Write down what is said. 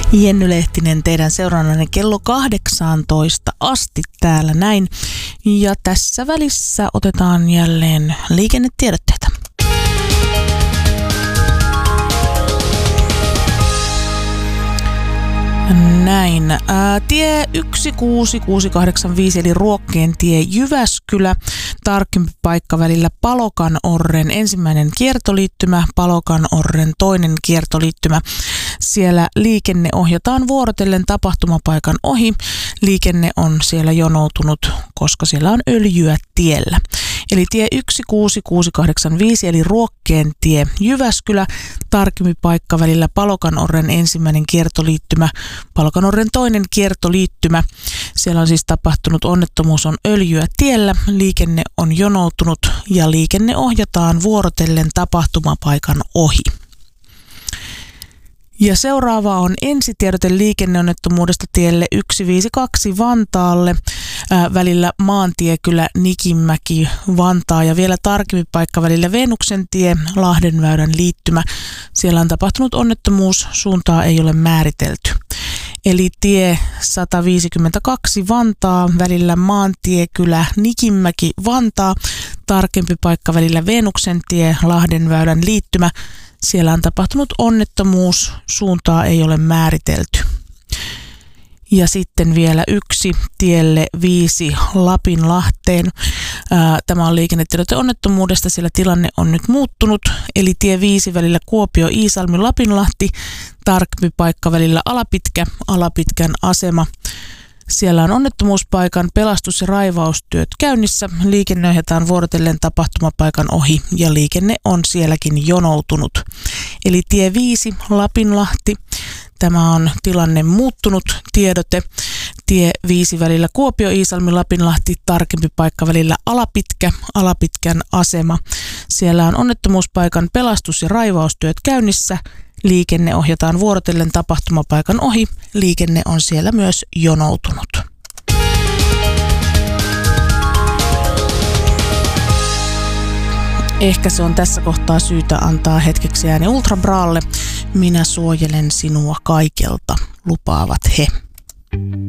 Jenny Lehtinen teidän seurannanne kello 18 asti täällä näin. Ja tässä välissä otetaan jälleen liikennetiedotteita. Näin. Tie 16685 eli Ruokkeen tie Jyväskylä. Tarkempi paikka välillä Palokanorren ensimmäinen kiertoliittymä, Palokanorren toinen kiertoliittymä. Siellä liikenne ohjataan vuorotellen tapahtumapaikan ohi. Liikenne on siellä jonoutunut, koska siellä on öljyä tiellä. Eli tie 16685 eli Ruokkeen tie Jyväskylä. Tarkempi paikka välillä Palokanorren ensimmäinen kiertoliittymä, Palokanorren toinen kiertoliittymä. Siellä on siis tapahtunut onnettomuus, on öljyä tiellä, liikenne on jonoutunut ja liikenne ohjataan vuorotellen tapahtumapaikan ohi. Ja seuraava on ensitiedote liikenneonnettomuudesta tielle 152 Vantaalle välillä Maantiekylä Nikinmäki Vantaa ja vielä tarkempi paikka välillä Venuksentie Lahdenväylän liittymä. Siellä on tapahtunut onnettomuus, suuntaa ei ole määritelty. Eli tie 152 Vantaa välillä Maantiekylä Nikinmäki Vantaa, tarkempi paikka välillä Venuksentie Lahdenväylän liittymä. Siellä on tapahtunut onnettomuus, suuntaa ei ole määritelty. Ja sitten vielä yksi tielle 5 Lapinlahteen. Tämä on liikennetiedote onnettomuudesta, sillä tilanne on nyt muuttunut. Eli tie 5 välillä Kuopio, Iisalmi, Lapinlahti, tarkempi paikka välillä Alapitkä, Alapitkän asema. Siellä on onnettomuuspaikan pelastus- ja raivaustyöt käynnissä. Liikenne ohjataan vuorotellen tapahtumapaikan ohi ja liikenne on sielläkin jonoutunut. Eli tie 5 Lapinlahti. Tämä on tilanne muuttunut tiedote. Tie 5 välillä Kuopio, Iisalmi, Lapinlahti, tarkempi paikka välillä Alapitkä, Alapitkän asema. Siellä on onnettomuuspaikan pelastus- ja raivaustyöt käynnissä. Liikenne ohjataan vuorotellen tapahtumapaikan ohi. Liikenne on siellä myös jonoutunut. Ehkä se on tässä kohtaa syytä antaa hetkeksi ääni Ultra Bralle. Minä suojelen sinua kaikelta, lupaavat he.